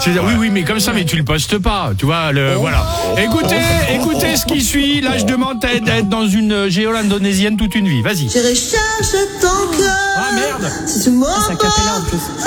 Je veux dire, oui, mais comme ça, mais tu le postes pas, tu vois, voilà. Écoutez ce qui suit. Là, je demande d'être dans une géole indonésienne toute une vie. Vas-y. Je recherche ton cœur. Ah, merde. Si tu m'en C'est a cappella en plus.